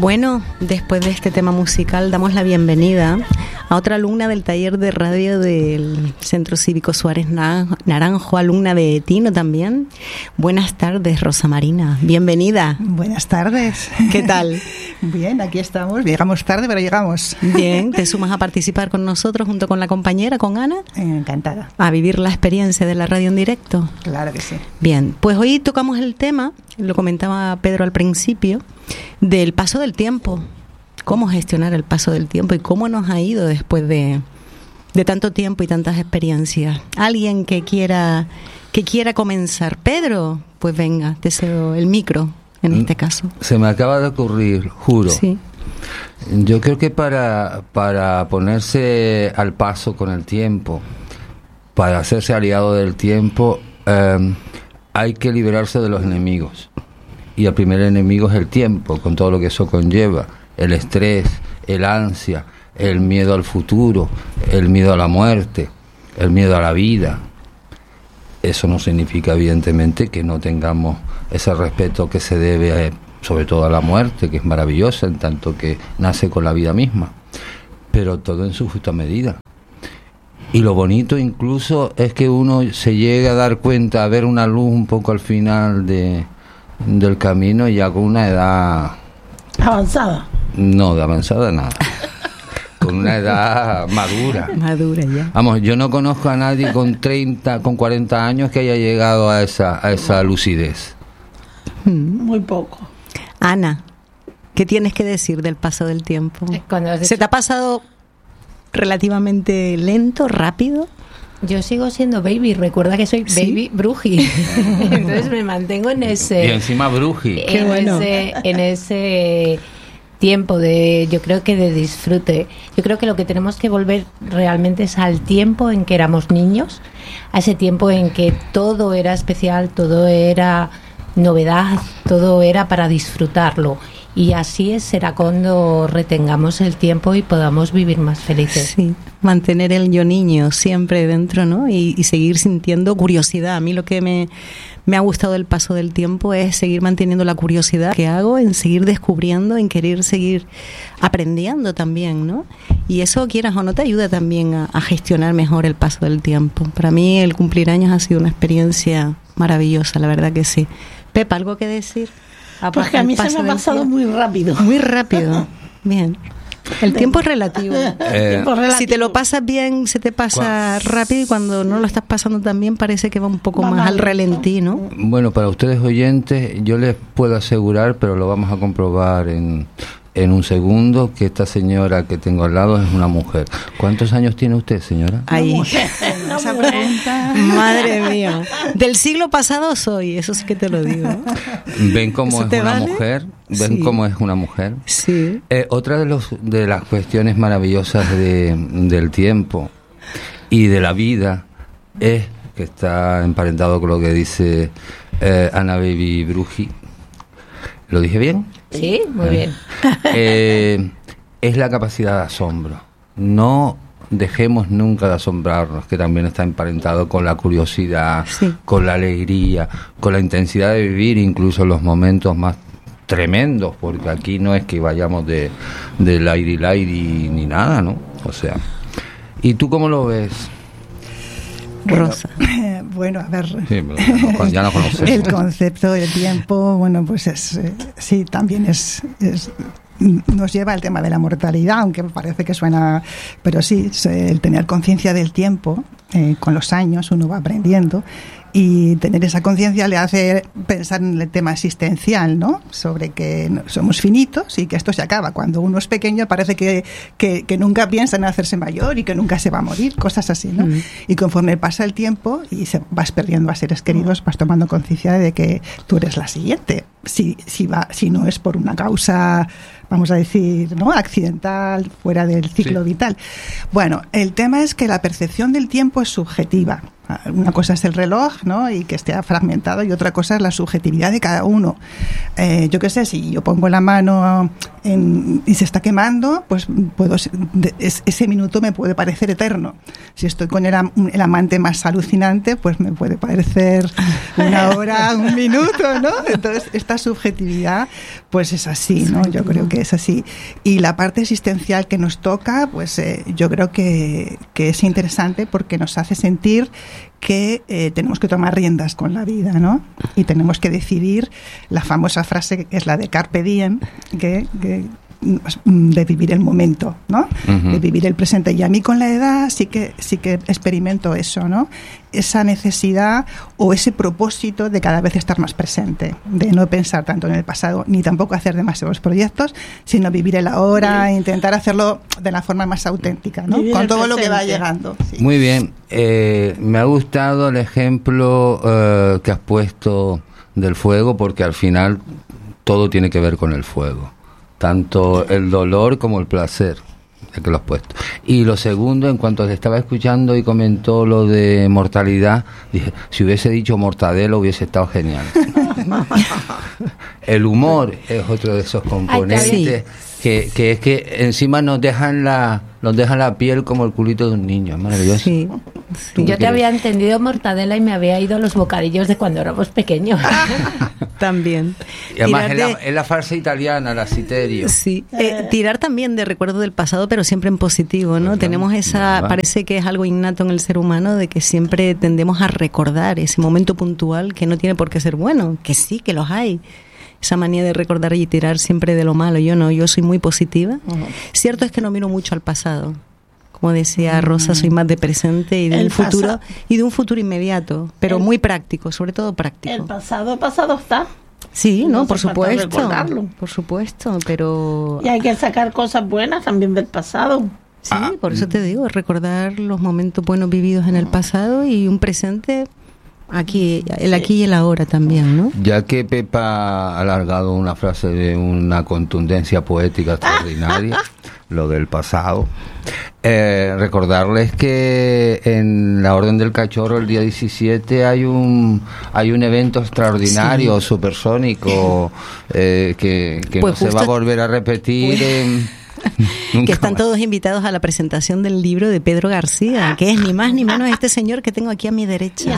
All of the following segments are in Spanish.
Bueno, después de este tema musical damos la bienvenida a otra alumna del taller de radio del Centro Cívico Suárez Naranjo, alumna de Tino también. Buenas tardes, Rosa Marina, bienvenida. Buenas tardes. ¿Qué tal? Bien, aquí estamos. Llegamos tarde, pero llegamos. Bien, ¿te sumas a participar con nosotros junto con la compañera, con Ana? Encantada. A vivir la experiencia de la radio en directo. Claro que sí. Bien, pues hoy tocamos el tema, lo comentaba Pedro al principio, del paso del tiempo. Cómo gestionar el paso del tiempo y cómo nos ha ido después de tanto tiempo y tantas experiencias. Alguien que quiera comenzar. Pedro, pues venga, te cedo el micro en este caso. Se me acaba de ocurrir, juro. Sí. Yo creo que para ponerse al paso con el tiempo, para hacerse aliado del tiempo, hay que liberarse de los enemigos. Y el primer enemigo es el tiempo, con todo lo que eso conlleva. El estrés, el ansia, el miedo al futuro, el miedo a la muerte, el miedo a la vida. Eso no significa, evidentemente, que no tengamos ese respeto que se debe, sobre todo a la muerte, que es maravillosa, en tanto que nace con la vida misma. Pero todo en su justa medida. Y lo bonito incluso es que uno se llegue a dar cuenta, a ver una luz un poco al final del camino, ya con una edad... ¿Avanzada? No, de avanzada nada. Con una edad madura. Madura ya. Vamos, yo no conozco a nadie con 30, con 40 años que haya llegado a esa lucidez. Muy poco. Ana, ¿qué tienes que decir del paso del tiempo? ¿Se te ha pasado relativamente lento, rápido? Yo sigo siendo baby, recuerda que soy baby bruji. Entonces me mantengo en ese... Y encima bruji. Qué bueno. En ese tiempo yo creo que de disfrute. Yo creo que lo que tenemos que volver realmente es al tiempo en que éramos niños, a ese tiempo en que todo era especial, todo era novedad, todo era para disfrutarlo. Y así será cuando retengamos el tiempo y podamos vivir más felices. Sí, mantener el yo niño siempre dentro, ¿no? Y seguir sintiendo curiosidad. A mí lo que me ha gustado del paso del tiempo es seguir manteniendo la curiosidad que hago, en seguir descubriendo, en querer seguir aprendiendo también, ¿no? Y eso, quieras o no, te ayuda también a gestionar mejor el paso del tiempo. Para mí el cumplir años ha sido una experiencia maravillosa, la verdad que sí. Pepa, ¿algo que decir? Pues que a mí se me ha pasado muy rápido. Muy rápido. Bien. El tiempo es relativo. Si te lo pasas bien, se te pasa rápido, y cuando no lo estás pasando tan bien, parece que va un poco más al ralentí, ¿no? Bueno, para ustedes oyentes, yo les puedo asegurar, pero lo vamos a comprobar en un segundo, que esta señora que tengo al lado es una mujer. ¿Cuántos años tiene usted, señora? Ahí. Esa pregunta. Madre mía. Del siglo pasado soy, eso sí que te lo digo. ¿Ven cómo es una mujer? ¿Ven cómo es una mujer? Sí. Otra de las cuestiones maravillosas del tiempo y de la vida es, que está emparentado con lo que dice Ana Baby Bruji. ¿Lo dije bien? Sí, muy bien. Es la capacidad de asombro. No dejemos nunca de asombrarnos, que también está emparentado con la curiosidad, con la alegría, con la intensidad de vivir, incluso en los momentos más tremendos, porque aquí no es que vayamos de lairi ni nada, ¿no? O sea, ¿y tú cómo lo ves, Rosa? Bueno, a ver, sí, ya no conocemos. El concepto del tiempo, bueno, pues sí, también nos lleva al tema de la mortalidad, aunque me parece que suena, pero sí, el tener conciencia del tiempo, con los años uno va aprendiendo, y tener esa conciencia le hace pensar en el tema existencial, ¿no? Sobre que somos finitos y que esto se acaba. Cuando uno es pequeño parece que nunca piensa en hacerse mayor y que nunca se va a morir, cosas así, ¿no? Y conforme pasa el tiempo y vas perdiendo a seres queridos, vas tomando conciencia de que tú eres la siguiente. Si no es por una causa, vamos a decir, ¿no?, accidental, fuera del ciclo vital. Bueno, el tema es que la percepción del tiempo es subjetiva. una cosa es el reloj, ¿no? Y que esté fragmentado, y otra cosa es la subjetividad de cada uno. Yo qué sé, si yo pongo la mano y se está quemando, pues ese minuto me puede parecer eterno. Si estoy con el amante más alucinante, pues me puede parecer una hora, un minuto, ¿no? Entonces, esta subjetividad, pues es así, ¿no? Yo creo que es así. Y la parte existencial que nos toca, pues yo creo que es interesante porque nos hace sentir que tenemos que tomar riendas con la vida, ¿no? Y tenemos que decidir, la famosa frase que es la de Carpe Diem, de vivir el momento, ¿no? De vivir el presente. Y a mí con la edad sí que experimento eso, ¿no? Esa necesidad o ese propósito de cada vez estar más presente, de no pensar tanto en el pasado, ni tampoco hacer demasiados proyectos, sino vivir el ahora e intentar hacerlo de la forma más auténtica, ¿no? Con todo lo que va llegando. Sí. Muy bien. Me ha gustado el ejemplo que has puesto del fuego, porque al final todo tiene que ver con el fuego. Tanto el dolor como el placer, que lo has puesto. Y lo segundo, en cuanto te estaba escuchando y comentó lo de mortalidad, dije, si hubiese dicho mortadelo hubiese estado genial. El humor es otro de esos componentes que es que encima nos dejan la piel como el culito de un niño. Es maravilloso. Sí. Yo te había entendido mortadela y me había ido a los bocadillos de cuando éramos pequeños. También. Y además es la farsa italiana, la citerio. Sí. Tirar también de recuerdo del pasado, pero siempre en positivo, ¿no? Tenemos parece que es algo innato en el ser humano, de que siempre tendemos a recordar ese momento puntual que no tiene por qué ser bueno, que sí, que los hay. Esa manía de recordar y tirar siempre de lo malo. Yo soy muy positiva. Cierto es que no miro mucho al pasado. Como decía Rosa, soy más de presente y de un futuro inmediato, pero muy práctico, sobre todo práctico. El pasado está. Sí, no, por supuesto. Por supuesto, pero y hay que sacar cosas buenas también del pasado. Sí, por eso te digo, recordar los momentos buenos vividos en el pasado y un presente aquí y el ahora también, ¿no? Ya que Pepa ha alargado una frase de una contundencia poética extraordinaria, lo del pasado, recordarles que en la Orden del Cachorro el día 17 hay un evento extraordinario, supersónico, que pues no se va a volver a repetir que están todos invitados a la presentación del libro de Pedro García, que es ni más ni menos este señor que tengo aquí a mi derecha.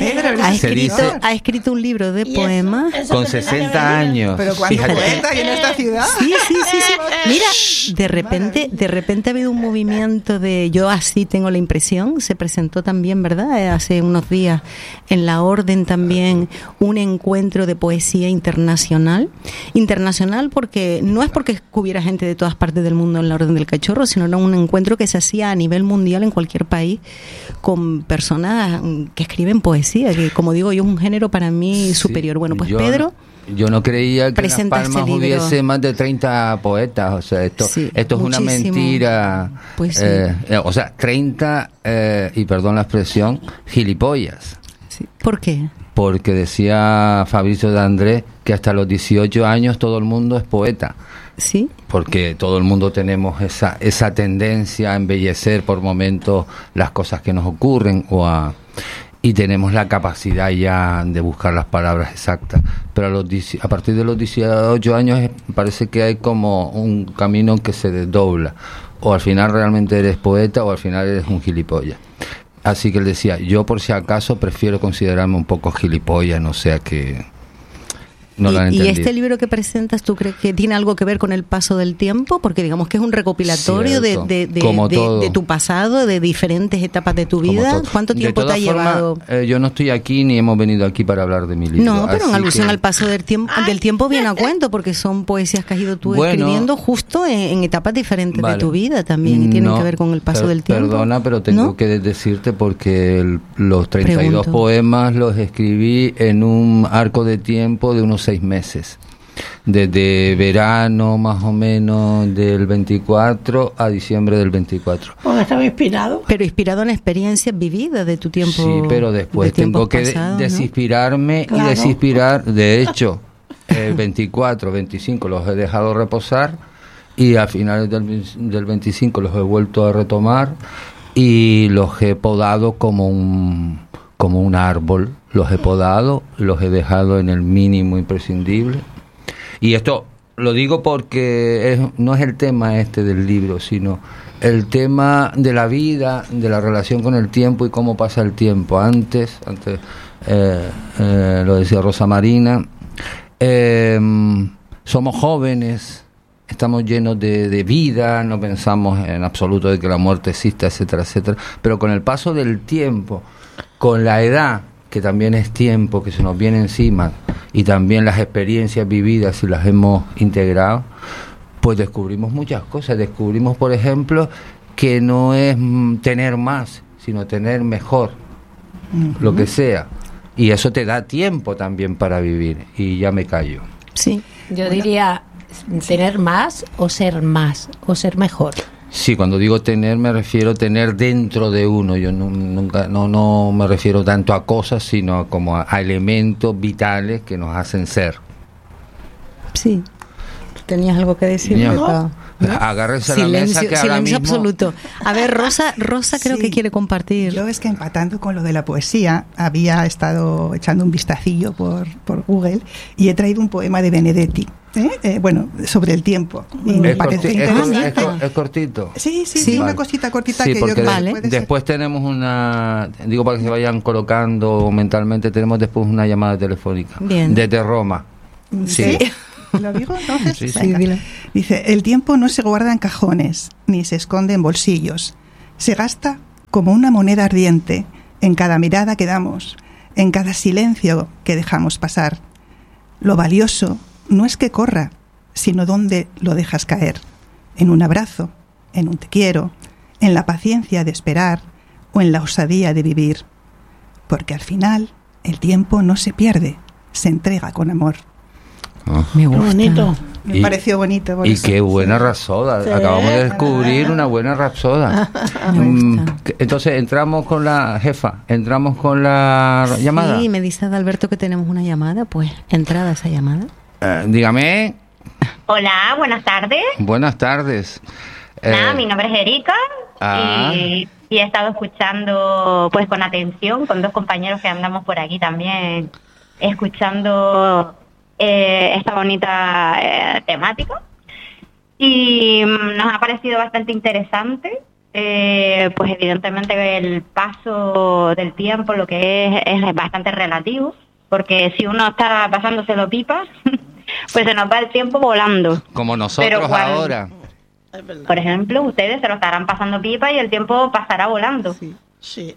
Ha escrito un libro de poemas con 60 años. Pero ¿cuánto poeta hay en esta ciudad? Sí. Mira, de repente ha habido un movimiento yo así tengo la impresión, se presentó también, ¿verdad? Hace unos días en la Orden también un encuentro de poesía internacional porque no es porque hubiera gente de todas partes del mundo en la Orden del Cachorro, sino era un encuentro que se hacía a nivel mundial en cualquier país con personas que escriben poesía, que como digo yo es un género para mí superior. Bueno, pues Pedro... Yo no creía que en Las Palmas hubiese más de 30 poetas, o sea, esto es una mentira. Pues 30, y perdón la expresión, gilipollas. Sí. ¿Por qué? Porque decía Fabrizio de Andrés que hasta los 18 años todo el mundo es poeta. Sí. Porque todo el mundo tenemos esa tendencia a embellecer por momentos las cosas que nos ocurren y tenemos la capacidad ya de buscar las palabras exactas. Pero a partir de los 18 años parece que hay como un camino que se desdobla. O al final realmente eres poeta o al final eres un gilipollas. Así que él decía, yo por si acaso prefiero considerarme un poco gilipollas, no sea que... No lo han entendido. ¿Y este libro que presentas tú crees que tiene algo que ver con el paso del tiempo? Porque digamos que es un recopilatorio de tu pasado, de diferentes etapas de tu vida. ¿Cuánto tiempo te ha llevado? Yo no estoy aquí ni hemos venido aquí para hablar de mi libro. No, pero en alusión al paso del tiempo viene a cuento, porque son poesías que has ido tú escribiendo justo en etapas diferentes de tu vida también, y tienen que ver con el paso del tiempo. Perdona, pero tengo que decirte porque los 32 poemas los escribí en un arco de tiempo de unos 6 meses, desde verano más o menos del 24 a diciembre del 24. Porque estaba inspirado. Pero inspirado en experiencias vividas de tu tiempo. Sí, pero después tengo que desinspirarme, ¿no? Y desinspirar. De hecho, el 24, 25 los he dejado reposar y a finales del 25 los he vuelto a retomar y los he podado como como un árbol, los he podado, los he dejado en el mínimo imprescindible. Y esto lo digo porque no es el tema del libro, sino el tema de la vida, de la relación con el tiempo y cómo pasa el tiempo. Antes lo decía Rosa Marina, somos jóvenes, estamos llenos de vida, no pensamos en absoluto de que la muerte exista, etcétera, etcétera, pero con el paso del tiempo, con la edad, que también es tiempo que se nos viene encima, y también las experiencias vividas, si las hemos integrado, pues descubrimos muchas cosas. Descubrimos, por ejemplo, que no es tener más, sino tener mejor, lo que sea. Y eso te da tiempo también para vivir. Y ya me callo. Sí. Yo diría tener más o ser mejor. Sí, cuando digo tener me refiero a tener dentro de uno. Yo no me refiero tanto a cosas, sino como a elementos vitales que nos hacen ser. Sí. ¿Tenías algo que decir? ¿No? Agárrense a la mesa que ahora silencio mismo... absoluto. A ver, Rosa creo que quiere compartir. Yo es que empatando con lo de la poesía, había estado echando un vistacillo por Google y he traído un poema de Benedetti. Bueno, sobre el tiempo. Y me parece interesante. Es cortito. Sí, vale. Una cosita cortita sí, que yo creo vale. que puede después ser. tenemos digo para que se vayan colocando mentalmente, tenemos después una llamada telefónica. Bien. Desde Roma. Sí. ¿Lo digo entonces? Sí, sí. Venga. Dile. Dice, el tiempo no se guarda en cajones, ni se esconde en bolsillos. Se gasta como una moneda ardiente en cada mirada que damos, en cada silencio que dejamos pasar. Lo valioso no es que corra, sino dónde lo dejas caer. En un abrazo, en un te quiero, en la paciencia de esperar o en la osadía de vivir. Porque al final el tiempo no se pierde, se entrega con amor. Me gusta. Bonito. Me pareció bonito. Por Y eso. qué buena rapsoda. Sí. Acabamos de descubrir una buena rapsoda. Me gusta. Entonces entramos con la jefa, entramos con la llamada. Sí, me dice Adalberto que tenemos una llamada, pues entrada esa llamada. Dígame. Hola, buenas tardes. Buenas tardes. Nada, mi nombre es Erika Ah. y he estado escuchando pues con atención con dos compañeros que andamos por aquí también escuchando esta bonita temática y nos ha parecido bastante interesante. Pues evidentemente el paso del tiempo lo que es bastante relativo, porque si uno está pasándoselo pipa pues se nos va el tiempo volando. Como nosotros Pero cuando- ahora. Por ejemplo, ustedes se lo estarán pasando pipa y el tiempo pasará volando. Sí.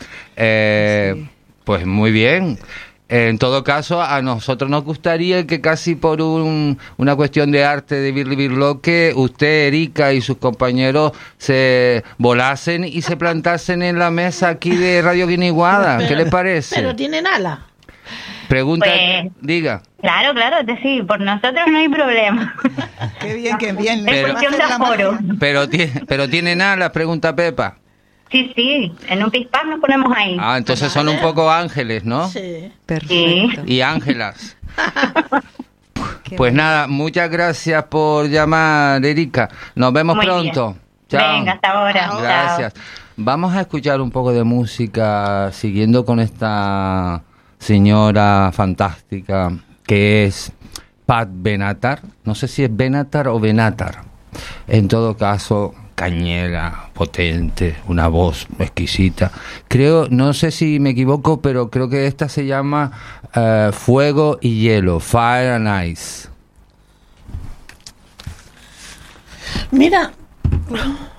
Pues muy bien. En todo caso, a nosotros nos gustaría que casi por una cuestión de arte de birloque, usted, Erika, y sus compañeros se volasen y se plantasen en la mesa aquí de Radio Guiniguada. ¿Qué le parece? Pero tienen ala. Pregunta, Pues- diga. Claro, es decir, por nosotros no hay problema. Qué bien, qué bien. Es cuestión de aforo. Pero tienen alas, pregunta Pepa. Sí, en un pispás nos ponemos ahí. Ah, entonces son un poco ángeles, ¿no? Sí. Perfecto. Y ángelas. Qué Pues bueno. nada, muchas gracias por llamar, Erika. Nos vemos Muy pronto. bien. Chao. Venga, hasta ahora. Gracias. Vamos a escuchar un poco de música siguiendo con esta señora fantástica que es Pat Benatar. No sé si es Benatar o Benatar. En todo caso, cañera, potente, una voz exquisita. Creo, no sé si me equivoco, pero creo que esta se llama Fuego y Hielo, Fire and Ice. Mira,